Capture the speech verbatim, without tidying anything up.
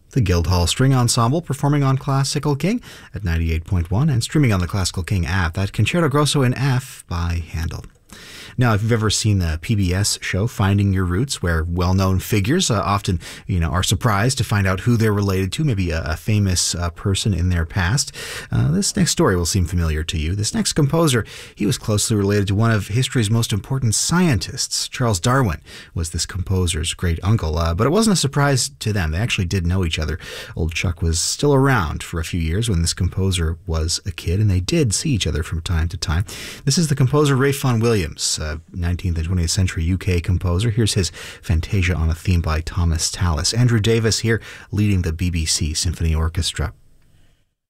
The Guildhall String Ensemble performing on Classical King at ninety-eight point one and streaming on the Classical King app. That Concerto Grosso in F by Handel. Now, if you've ever seen the P B S show Finding Your Roots, where well-known figures uh, often, you know, are surprised to find out who they're related to, maybe a, a famous uh, person in their past, uh, this next story will seem familiar to you. This next composer, he was closely related to one of history's most important scientists. Charles Darwin was this composer's great uncle, uh, but it wasn't a surprise to them. They actually did know each other. Old Chuck was still around for a few years when this composer was a kid, and they did see each other from time to time. This is the composer Ralph Vaughan Williams, Uh, nineteenth and twentieth century U K composer. Here's his Fantasia on a Theme by Thomas Tallis. Andrew Davis here leading the B B C Symphony Orchestra.